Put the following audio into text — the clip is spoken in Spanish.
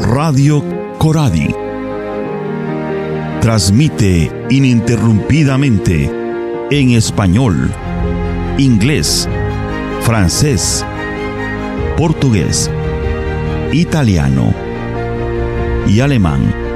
Radio Coradi. Transmite ininterrumpidamente en español, inglés, francés, portugués, italiano y alemán.